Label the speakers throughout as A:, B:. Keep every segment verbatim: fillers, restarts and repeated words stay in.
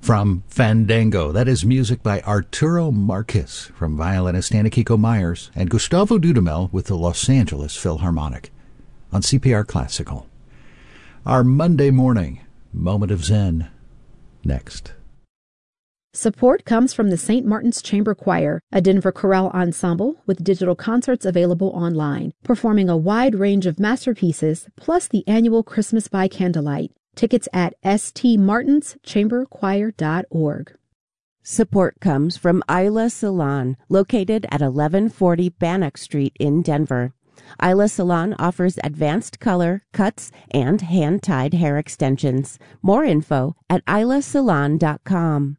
A: from Fandango. That is music by Arturo Marquez from violinist Anakiko Myers and Gustavo Dudamel with the Los Angeles Philharmonic on C P R Classical. Our Monday morning moment of Zen next.
B: Support comes from the Saint Martin's Chamber Choir, a Denver chorale ensemble with digital concerts available online, performing a wide range of masterpieces, plus the annual Christmas by Candlelight. Tickets at s t martins chamber choir dot org.
C: Support comes from Isla Salon, located at eleven forty Bannock Street in Denver. Isla Salon offers advanced color, cuts, and hand-tied hair extensions. More info at isla salon dot com.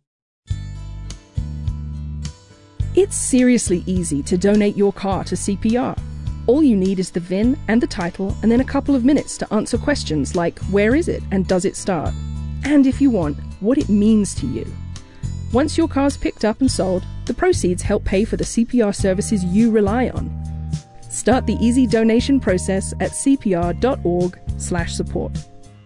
D: It's seriously easy to donate your car to C P R. All you need is the V I N and the title, and then a couple of minutes to answer questions like where is it and does it start? And if you want, what it means to you. Once your car's picked up and sold, the proceeds help pay for the C P R services you rely on. Start the easy donation process at c p r dot org slash support.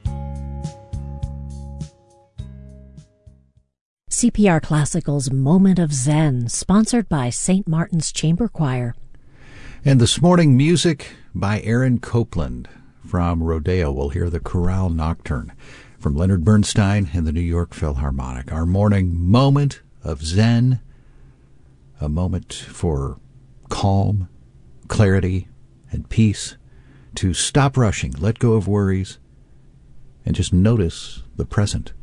E: C P R Classical's Moment of Zen, sponsored by Saint Martin's Chamber Choir.
A: And this morning, music by Aaron Copland from Rodeo. We'll hear the Chorale Nocturne from Leonard Bernstein and the New York Philharmonic. Our morning moment of Zen, a moment for calm, clarity, and peace, to stop rushing, let go of worries, and just notice the present.